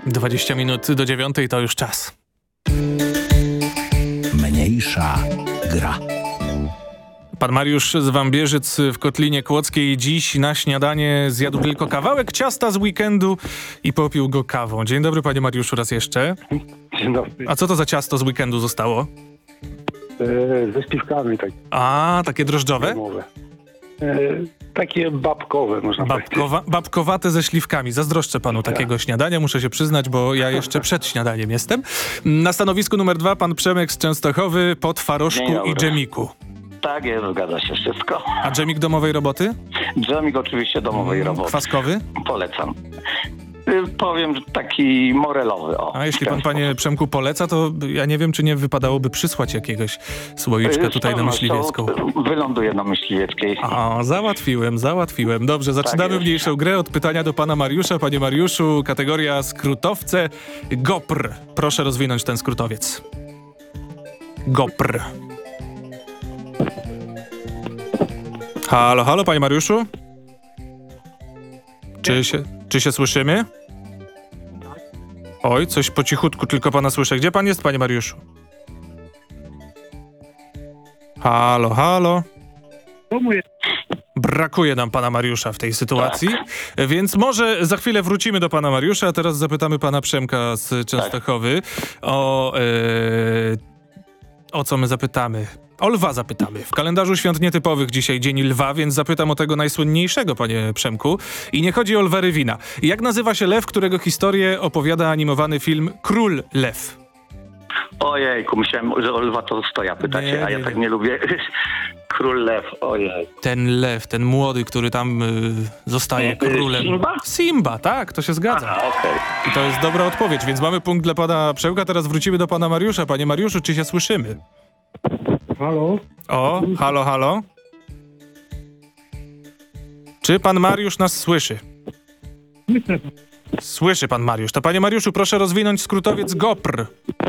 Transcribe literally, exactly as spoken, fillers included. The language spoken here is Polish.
dwadzieścia minut do dziewiątej to już czas. Mniejsza gra. Pan Mariusz z Wambierzyc w Kotlinie Kłodzkiej dziś na śniadanie zjadł tylko kawałek ciasta z weekendu i popił go kawą. Dzień dobry, panie Mariuszu, raz jeszcze. Dzień dobry. A co to za ciasto z weekendu zostało? E, ze śliwkami tak. A, takie drożdżowe? E, takie babkowe, można powiedzieć. Babkowa, babkowate ze śliwkami. Zazdroszczę panu takiego śniadania, muszę się przyznać, bo ja jeszcze przed śniadaniem jestem. Na stanowisku numer dwa pan Przemek z Częstochowy po twarożku i dżemiku. Tak jest, zgadza się wszystko. A dżemik domowej roboty? Dżemik oczywiście domowej roboty. Kwaskowy? Polecam. Y, powiem, że taki morelowy. O, A jeśli w ten pan, panie Przemku, poleca, to ja nie wiem, czy nie wypadałoby przysłać jakiegoś słoiczka Y, tutaj z na pewnością Myśliwiecką. Wyląduje na Myśliwieckiej. O, załatwiłem, załatwiłem. Dobrze, zaczynamy jest. mniejszą grę od pytania do pana Mariusza. Panie Mariuszu, kategoria skrótowce. GOPR. Proszę rozwinąć ten skrótowiec. GOPR. Halo, halo, panie Mariuszu? Czy się, czy się słyszymy? Oj, coś po cichutku, tylko pana słyszę. Gdzie pan jest, panie Mariuszu? Halo, halo? Brakuje nam pana Mariusza w tej sytuacji, więc może za chwilę wrócimy do pana Mariusza, a teraz zapytamy pana Przemka z Częstochowy o... E, o co my zapytamy? O lwa zapytamy. W kalendarzu świąt nietypowych dzisiaj Dzień Lwa, więc zapytam o tego najsłynniejszego, panie Przemku. I nie chodzi o lwa Rywina. Jak nazywa się lew, którego historię opowiada animowany film Król Lew? Ojejku, myślałem, że o lwa to stoja pytacie, Nie, a ja nie, tak nie. nie lubię. Król lew, ojej. Ten lew, ten młody, który tam y, zostaje Y, królem. Simba? Simba, tak, to się zgadza. Aha, okej. I to jest dobra odpowiedź, więc mamy punkt dla pana Przemka. Teraz wrócimy do pana Mariusza. Panie Mariuszu, czy się słyszymy? Halo? O, halo, halo? Czy pan Mariusz nas słyszy? Słyszy pan Mariusz. To panie Mariuszu, proszę rozwinąć skrótowiec GOPR.